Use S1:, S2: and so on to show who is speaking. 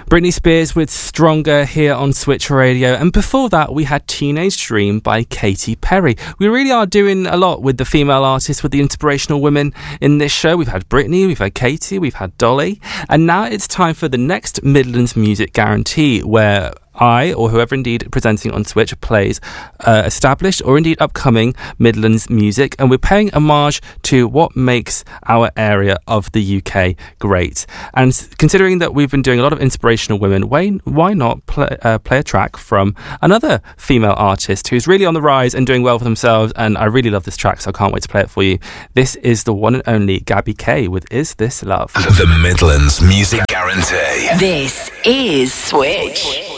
S1: Britney Spears with Stronger here on Switch Radio. And before that, we had Teenage Dream by Katy Perry. We really are doing a lot with the female artists, with the inspirational women in this show. We've had Britney, we've had Katy, we've had Dolly. And now it's time for the next Midlands Music Guarantee, where I, or whoever indeed presenting on Switch, plays established or indeed upcoming Midlands music, and we're paying homage to what makes our area of the UK great. And considering that we've been doing a lot of inspirational women, why not play a track from another female artist who's really on the rise and doing well for themselves? And I really love this track, so I can't wait to play it for you. This is the one and only Gabby Kay with Is This Love?
S2: The Midlands Music Guarantee.
S3: This is Switch.